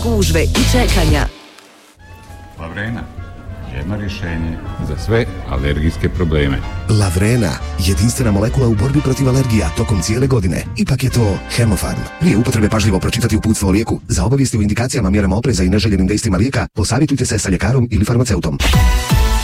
gužve i čekanja. Lavrena, jedno rješenje za sve alergijske probleme. Lavrena, jedinstvena molekula u borbi protiv alergija tokom cijele godine. Ipak je to Hemofarm. Prije upotrebe pažljivo pročitati uputstvo o lijeku. Za obavijesti o indikacijama, mjerama opreza i neželjenim dejstvima lijeka, posavjetujte se sa ljekarom ili farmaceutom.